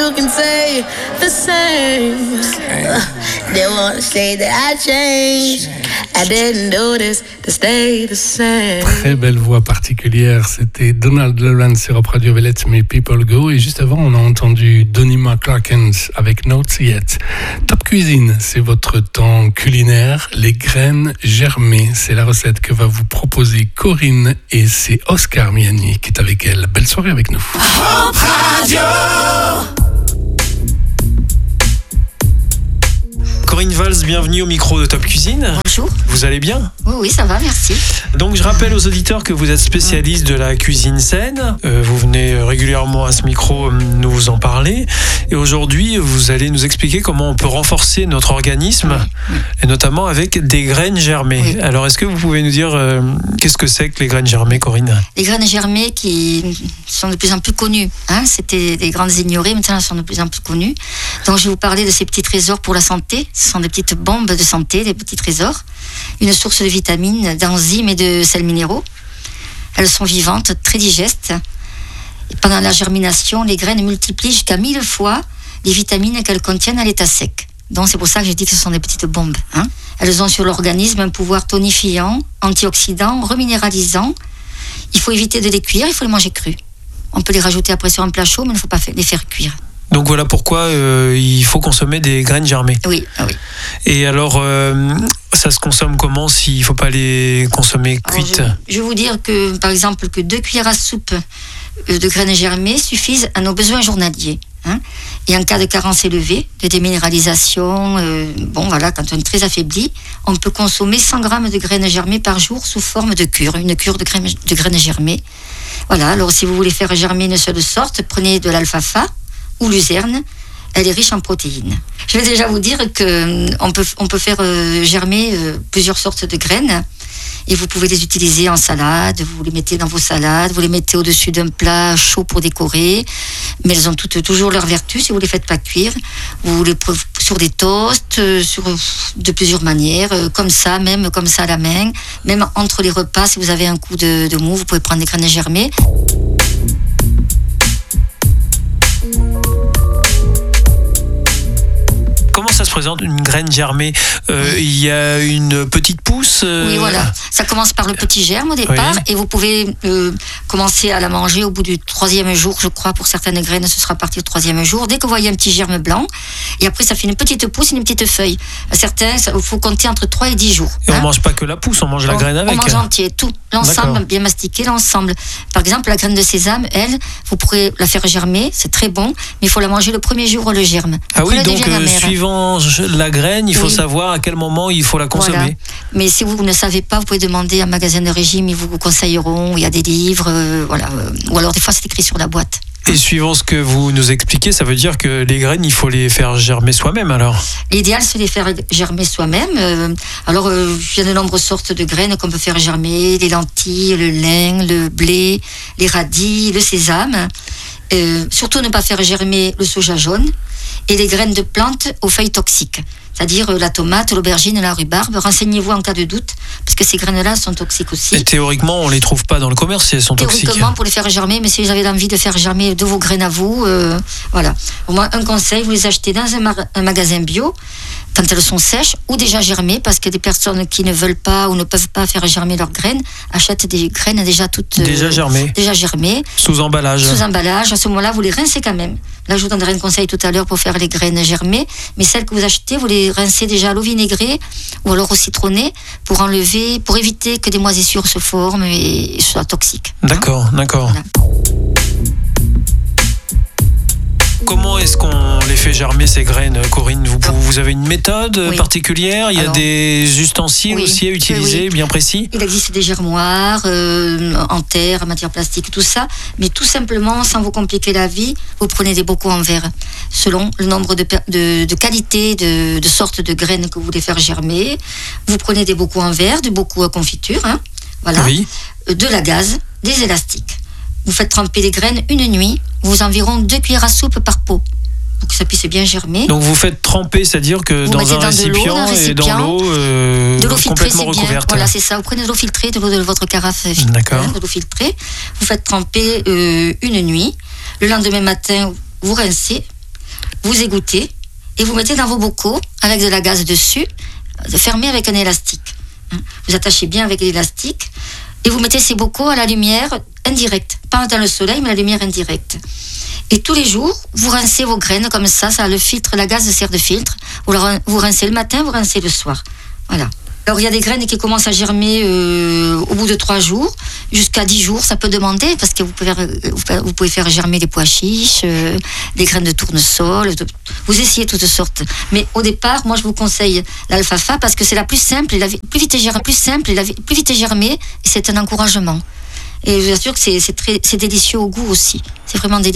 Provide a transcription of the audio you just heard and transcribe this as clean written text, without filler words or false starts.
you can say the same. They wanna say that I changed. I didn't do this to stay the same. Très belle voix particulière, c'était Donald Lawrence sur Radio Let Me People Go. Et juste avant, on a entendu Donnie McClurkin avec Not Yet. Top Cuisine, c'est votre temps culinaire. Les graines germées, c'est la recette que va vous proposer Corinne. Et c'est Oscar Miani qui est avec elle. Belle soirée avec nous. Radio. Corinne Valls, bienvenue au micro de Top Cuisine. Bonjour. Vous allez bien ? Oui, ça va, merci. Donc je rappelle aux auditeurs que vous êtes spécialiste de la cuisine saine. Vous venez régulièrement à ce micro nous en parler. Et aujourd'hui, vous allez nous expliquer comment on peut renforcer notre organisme, et notamment avec des graines germées. Oui. Alors est-ce que vous pouvez nous dire qu'est-ce que c'est que les graines germées, Corinne ? Les graines germées qui sont de plus en plus connues. C'était des grandes ignorées, maintenant elles sont de plus en plus connues. Donc je vais vous parler de ces petits trésors pour la santé. Ce sont des petites bombes de santé, des petits trésors. Une source de vitamines, d'enzymes et de sels minéraux. Elles sont vivantes, très digestes. Et pendant la germination, les graines multiplient jusqu'à 1000 fois les vitamines qu'elles contiennent à l'état sec. Donc c'est pour ça que j'ai dit que ce sont des petites bombes. Elles ont sur l'organisme un pouvoir tonifiant, antioxydant, reminéralisant. Il faut éviter de les cuire, il faut les manger crus. On peut les rajouter après sur un plat chaud, mais il ne faut pas les faire cuire. Donc voilà pourquoi il faut consommer des graines germées. Oui. Et alors, ça se consomme comment s'il ne faut pas les consommer cuites ? Je vais vous dire que, par exemple, que 2 cuillères à soupe de graines germées suffisent à nos besoins journaliers. Et en cas de carence élevée, de déminéralisation, quand on est très affaibli, on peut consommer 100 grammes de graines germées par jour sous forme de cure, une cure de graines germées. Voilà, alors si vous voulez faire germer une seule sorte, prenez de l'alfalfa ou luzerne, elle est riche en protéines. Je vais déjà vous dire qu'on peut faire germer plusieurs sortes de graines et vous pouvez les utiliser en salade, vous les mettez dans vos salades, vous les mettez au-dessus d'un plat chaud pour décorer, mais elles ont toujours leur vertu si vous ne les faites pas cuire. Vous les sur des toasts, de plusieurs manières, comme ça à la main, même entre les repas, si vous avez un coup de mou, vous pouvez prendre des graines germées. Comment ça se présente une graine germée ? Il y a une petite pousse Oui, voilà. Ça commence par le petit germe au départ, et vous pouvez commencer à la manger au bout du 3e jour, je crois. Pour certaines graines, ce sera à partir du 3e jour. Dès que vous voyez un petit germe blanc, et après ça fait une petite pousse et une petite feuille. Certains, il faut compter entre 3 et 10 jours. Et on ne mange pas que la pousse, on mange la graine avec. On mange entier, tout. L'ensemble, d'accord. Bien mastiqué, l'ensemble. Par exemple, la graine de sésame, elle, vous pourrez la faire germer, c'est très bon, mais il faut la manger le premier jour le germe. Après, donc suivant la graine, il faut savoir à quel moment il faut la consommer. Voilà. Mais si vous ne savez pas, vous pouvez demander à un magasin de régime, ils vous conseilleront, il y a des livres, ou alors des fois c'est écrit sur la boîte. Et suivant ce que vous nous expliquez, ça veut dire que les graines, il faut les faire germer soi-même alors ? L'idéal, c'est de les faire germer soi-même. Il y a de nombreuses sortes de graines qu'on peut faire germer, les lentilles, le lin, le blé, les radis, le sésame. Surtout ne pas faire germer le soja jaune et les graines de plantes aux feuilles toxiques, c'est-à-dire la tomate, l'aubergine, la rhubarbe. Renseignez-vous en cas de doute, parce que ces graines-là sont toxiques aussi. Et théoriquement, on ne les trouve pas dans le commerce si elles sont toxiques. Théoriquement, pour les faire germer, mais si vous avez envie de faire germer de vos graines à vous, voilà. Au moins, un conseil, vous les achetez dans un magasin bio, quand elles sont sèches ou déjà germées, parce que des personnes qui ne veulent pas ou ne peuvent pas faire germer leurs graines achètent des graines déjà toutes déjà germées. Sous emballage. À ce moment-là, vous les rincez quand même. Là, je vous donnerai un conseil tout à l'heure pour faire les graines germées, mais celles que vous achetez, vous les rincez déjà à l'eau vinaigrée ou alors au citronné pour éviter que des moisissures se forment et soient toxiques. D'accord. Voilà. Comment est-ce qu'on les fait germer ces graines, Corinne ? Vous avez une méthode particulière ? Il y a des ustensiles aussi à utiliser, bien précis ? Il existe des germoirs en terre, en matière plastique, tout ça. Mais tout simplement, sans vous compliquer la vie, vous prenez des bocaux en verre. Selon le nombre de qualités, de sortes de graines que vous voulez faire germer, vous prenez des bocaux en verre, des bocaux à confiture, voilà, de la gaze, des élastiques. Vous faites tremper les graines une nuit, vous environ 2 cuillères à soupe par pot, pour que ça puisse bien germer. Donc vous faites tremper, c'est-à-dire que vous dans un récipient et dans l'eau de l'eau filtrée, complètement recouverte. Voilà, c'est ça. Vous prenez de l'eau filtrée, de l'eau de votre carafe filtrée, de l'eau filtrée. Vous faites tremper une nuit. Le lendemain matin, vous rincez. vous égouttez et vous mettez dans vos bocaux avec de la gaze dessus, fermé avec un élastique. Vous attachez bien avec l'élastique et vous mettez ces bocaux à la lumière indirecte, pas dans le soleil, mais la lumière indirecte. Et tous les jours, vous rincez vos graines comme ça le filtre, la gaze sert de filtre. Vous rincez le matin, vous rincez le soir. Voilà. Alors il y a des graines qui commencent à germer au bout de 3 jours, jusqu'à 10 jours, ça peut demander, parce que vous pouvez faire germer des pois chiches, des graines de tournesol, vous essayez toutes sortes. Mais au départ, moi je vous conseille l'alfalfa parce que c'est la plus simple, et plus vite germée, et c'est un encouragement. Et je vous assure que c'est délicieux au goût aussi. C'est vraiment délicieux.